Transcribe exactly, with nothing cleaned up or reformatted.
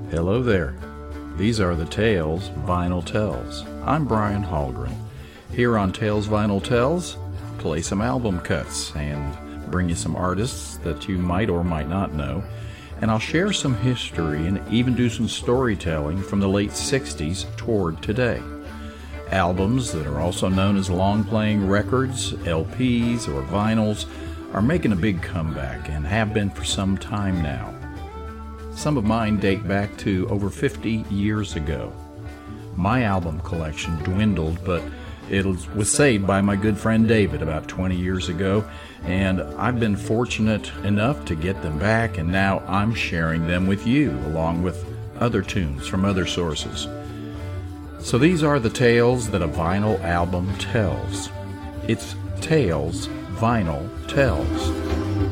Hello there. These are the Tales Vinyl Tells. I'm Brian Hallgren. Here on Tales Vinyl Tells, play some album cuts and bring you some artists that you might or might not know. And I'll share some history and even do some storytelling from the late sixties toward today. Albums that are also known as long-playing records, L Ps, or vinyls are making a big comeback and have been for some time now. Some of mine date back to over fifty years ago. My album collection dwindled, but it was saved by my good friend David about twenty years ago, and I've been fortunate enough to get them back, and now I'm sharing them with you, along with other tunes from other sources. So these are the tales that a vinyl album tells. It's Tales Vinyl Tells.